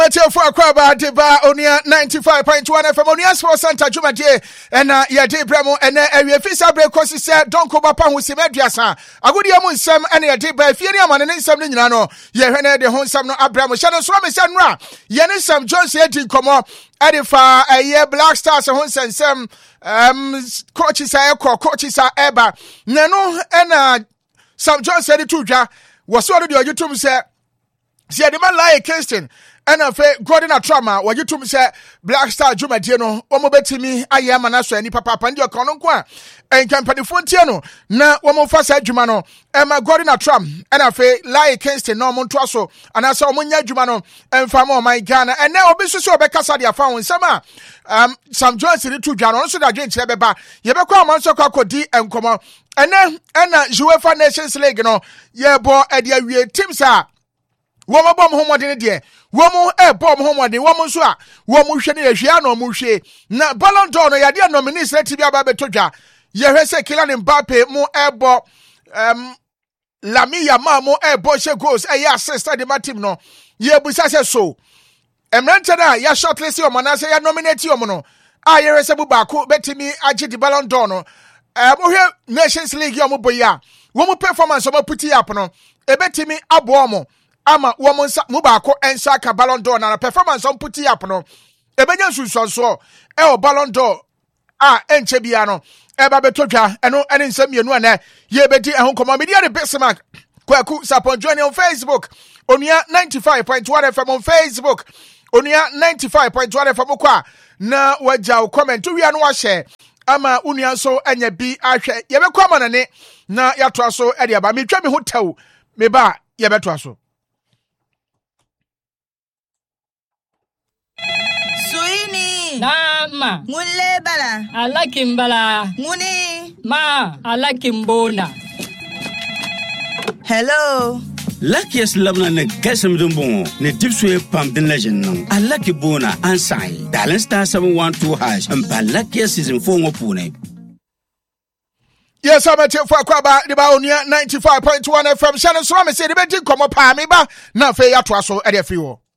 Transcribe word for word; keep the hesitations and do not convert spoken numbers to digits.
For Aquaba Deba Onia ninety-five point one F M Onia Sports Center Jumadi and Yadi Bremo and a Fisa Breakos said don't come up with Simediasa. I would yamun some and a day by Fiaman and some Nino. Yehene de Honsam no Abramo Shannon Swami Sanra. Yanisam John said in Como Edifa a year Black Stars and Honsen some um coaches are coaches are Eba Nano and some John said it to Ja was already on YouTube said. See the man like Kingston. And I say, Gordon Atrama, what you to me say, Black Star Jumadino, Omobetimi, I am an answer, any papa, and your cononqua, and Campani Fontiano, na woman for said Jumano, Emma Gordon Atram, and I say, lie Kingston, no Montrasso, and I saw Munya Jumano, and Famo, my Ghana, and now Bishop Becasadia found summer. Um, some joints in the two Jan, also that James Ebeba, Yabaka Monso Kako D and Como, and then, and UEFA Nations League, you know, yeah, boy, and yeah, Tim's are. Woman bomb home one dear. Woman a bomb home one day. Woman swa. Woman shani a shiano mushe. Na Ballon d'Or ya dia nominees let tibia babe toja. Ye hese Kylian Mbappe mo ebo um Lamine Yamal mo ebo she goals e ya assist the my team no. Ye busa se so. Emrante na ya shortlist yo manase ya nominate yo no. A ye hese bu baako betimi agi di Ballon d'Or no. Eh mo hwe Nations League yo mo boya. Wo mo performance mo puti up no. E betimi abo mo. Ama woman sa mubako ensa ka Ballon d'Or na performance on puti up no ebenya sususo e o Ballon d'Or a enche bia no e ba betodwa eno ene nsam yenu ana ye bedi ehon komo media de Bismarck kwaku support join on Facebook Onia ninety-five point one F M on Facebook Onia ninety-five point one F M kwa na waja comment wi anu wa share ama unia so anya bi ahwe ye be kwa manane na yatoa so e de ba me twa me hotel me ba ye betoa so Na ma. Mule bala. I like him bala. Muni. Ma. I like him bona. Hello. Luckiest labna ne gasam dumbon ne dipswe pam den legend no. I like you bona ansai. Dial star seven one two hash and ba luckiest season four ngopune. Yes, I'm a tip for Aquaba, the Baonia ninety-five point one F M. Shannon Swami said the betting come up, me ba na fe ya twaso e de fiwo.